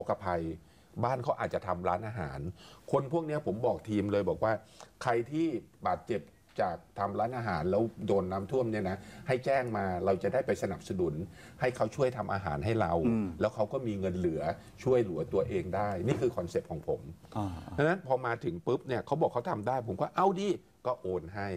กภัยบ้านเขาอาจจะทำร้านอาหารคนพวกนี้ผมบอกทีมเลยบอกว่าใครที่บาดเจ็บจากทำร้านอาหารแล้วโดนน้ำท่วมเนี่ยนะให้แจ้งมาเราจะได้ไปสนับสนุนให้เขาช่วยทำอาหารให้เราแล้วเขาก็มีเงินเหลือช่วยเหลือตัวเองได้นี่คือคอนเซ็ปต์ของผมดังนั้นพอมาถึงปุ๊บเนี่ยเขาบอกเขาทำได้ผมก็เอาดิก็โอนให้